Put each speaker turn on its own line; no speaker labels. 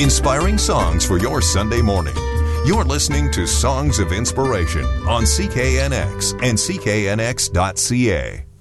inspiring songs for your Sunday morning. You're listening to Songs of Inspiration on CKNX and CKNX.ca.